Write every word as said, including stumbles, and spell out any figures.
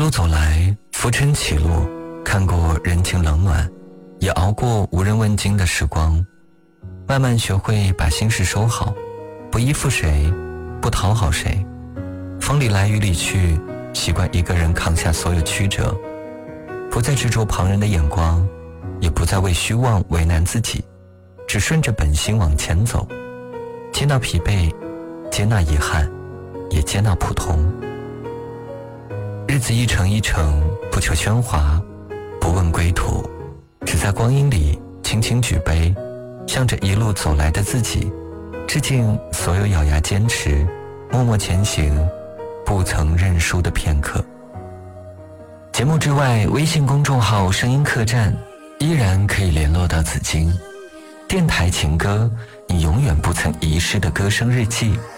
路走来，浮沉起落，看过人情冷暖，也熬过无人问津的时光，慢慢学会把心事收好，不依附谁，不讨好谁，风里来雨里去，习惯一个人扛下所有曲折，不再执着旁人的眼光，也不再为虚妄为难自己，只顺着本心往前走，接纳疲惫，接纳遗憾，也接纳普通。日子一程一程，不求喧哗，不问归途，只在光阴里轻轻举杯，向着一路走来的自己致敬所有咬牙坚持默默前行不曾认输的片刻。节目之外，微信公众号声音客栈依然可以联络到紫金。电台情歌，你永远不曾遗失的歌声日记。